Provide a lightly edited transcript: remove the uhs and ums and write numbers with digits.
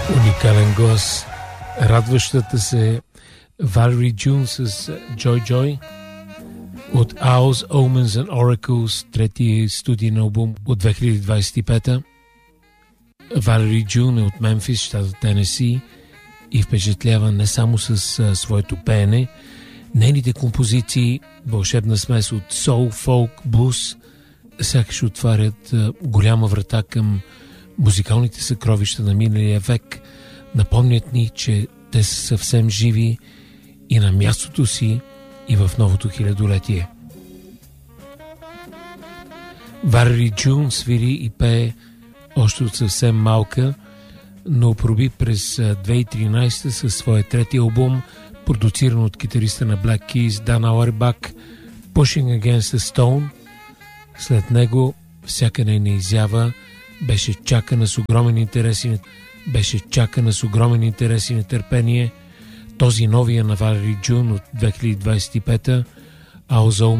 Уникален глас, радващата се Валери Джун с Joy Joy от Owls, Omens and Oracles, третия студиен албум от 2025. Валери Джун е от Мемфис, щата Тенеси, и впечатлява не само с своето пеене. Нейните композиции, вълшебна смес от соул, фолк, блуз, сякаш отварят голяма врата към музикалните съкровища на миналия век. Напомнят ни, че те са съвсем живи и на мястото си и в новото хилядолетие. Валери Джун свири и пее още от съвсем малка, но проби през 2013 със своя трети албум, продуциран от китариста на Black Keys Дан Ауербах, Pushing Against the Stone. След него всяка нейна изява беше чакана с огромен интерес и нетърпение. Този новия на Валери Джун от 2025,